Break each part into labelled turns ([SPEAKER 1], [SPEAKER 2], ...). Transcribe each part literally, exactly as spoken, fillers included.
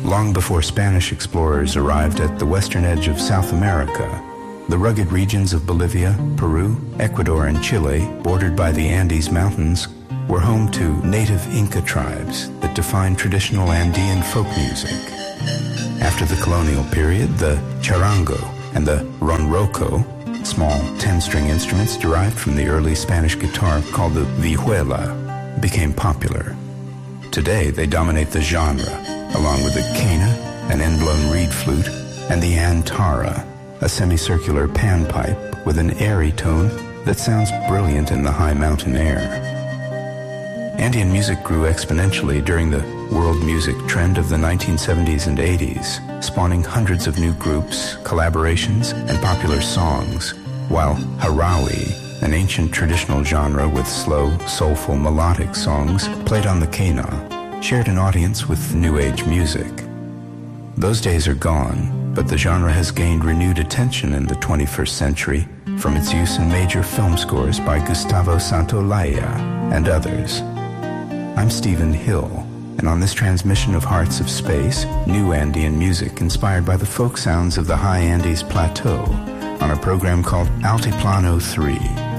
[SPEAKER 1] Long before Spanish explorers arrived at the western edge of South America, the rugged regions of Bolivia, Peru, Ecuador, and Chile, bordered by the Andes Mountains, were home to native Inca tribes that defined traditional Andean folk music. After the colonial period, the charango and the ronroco, small ten-string instruments derived from the early Spanish guitar called the vihuela, became popular. Today, they dominate the genre, along with the quena, an end-blown reed flute, and the antara, a semicircular panpipe with an airy tone that sounds brilliant in the high mountain air. Andean music grew exponentially during the world music trend of the nineteen seventies and eighties, spawning hundreds of new groups, collaborations, and popular songs, while Harawi, an ancient traditional genre with slow, soulful, melodic songs played on the quena, shared an audience with New Age music. Those days are gone, but the genre has gained renewed attention in the twenty-first century from its use in major film scores by Gustavo Santaolalla and others. I'm Stephen Hill, and on this transmission of Hearts of Space, new Andean music inspired by the folk sounds of the high Andes Plateau on a program called Altiplano three.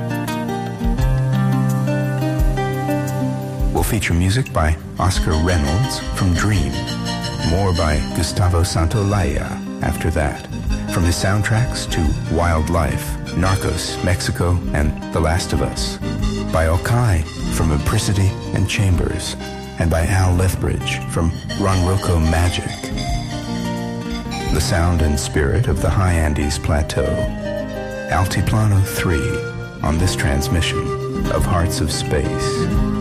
[SPEAKER 1] We'll feature music by Oscar Reynolds from Dream, more by Gustavo Santaolalla after that, from his soundtracks to Wildlife, Narcos, Mexico, and The Last of Us, by Okai from Apricity and Chambers, and by Al Lethbridge from Ronroco Magic. The sound and spirit of the high Andes Plateau. Altiplano three on this transmission of Hearts of Space.